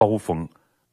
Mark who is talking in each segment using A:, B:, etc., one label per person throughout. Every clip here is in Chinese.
A: 高峰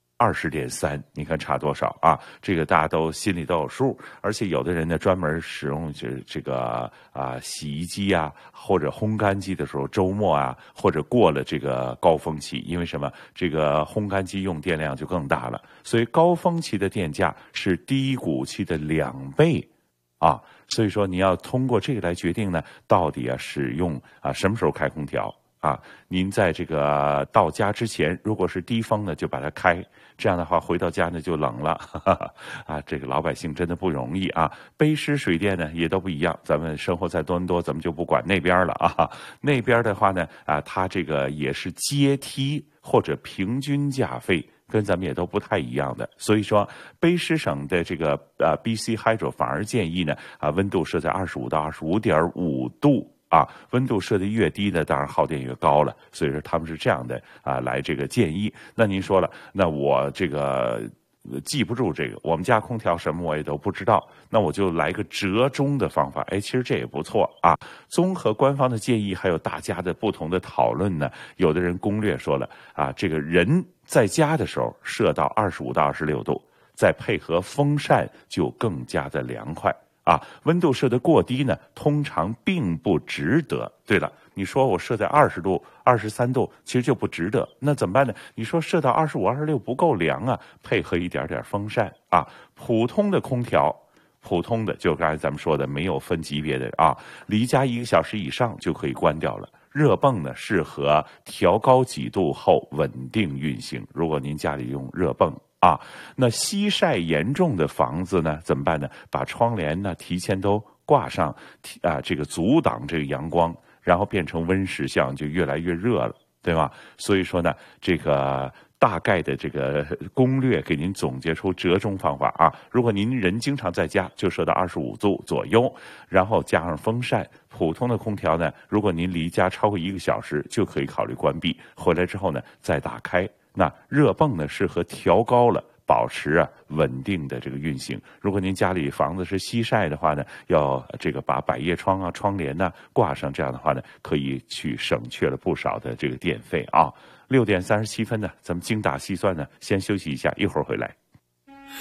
A: 20.3，你看差多少啊？这个大家都心里都有数，而且有的人呢专门使用这个洗衣机啊或者烘干机的时候，周末啊或者过了这个高峰期，因为什么？这个烘干机用电量就更大了，所以高峰期的电价是低谷期的2倍啊。所以说你要通过这个来决定呢，到底使用什么时候开空调。您在这个到家之前，如果是低峰呢，就把它开，这样的话回到家呢就冷了。这个老百姓真的不容易啊。卑诗水电呢也都不一样，咱们生活在多伦多，咱们就不管那边了啊。那边的话呢，它这个也是阶梯或者平均价费，跟咱们也都不太一样的。所以说，卑诗省的这个BC Hydro 反而建议呢，温度设在25到25.5度。温度设的越低呢，当然耗电越高了。所以说他们是这样的来这个建议。那您说了，那我这个记不住这个，我们家空调什么我也都不知道，那我就来个折中的方法。其实这也不错啊。综合官方的建议，还有大家的不同的讨论呢，有的人攻略说了这个人在家的时候设到25到26度，再配合风扇就更加的凉快。温度设得过低呢，通常并不值得。对了，你说我设在20度、23度，其实就不值得。那怎么办呢？你说设到25、26不够凉啊，配合一点点风扇普通的空调，普通的就刚才咱们说的没有分级别的离家1个小时以上就可以关掉了。热泵呢，适合调高几度后稳定运行。如果您家里用热泵那西晒严重的房子呢怎么办呢？把窗帘呢提前都挂上这个阻挡这个阳光，然后变成温室相，就越来越热了，对吧？所以说呢，这个大概的这个攻略给您总结出折中方法如果您人经常在家，就设到25度左右，然后加上风扇。普通的空调呢，如果您离家超过1个小时，就可以考虑关闭，回来之后呢再打开。那热泵呢，适合调高了，保持稳定的这个运行。如果您家里房子是西晒的话呢，要这个把百叶窗窗帘挂上，这样的话呢，可以去省却了不少的这个电费6点37分呢，咱们精打细算呢，先休息一下，一会儿回来。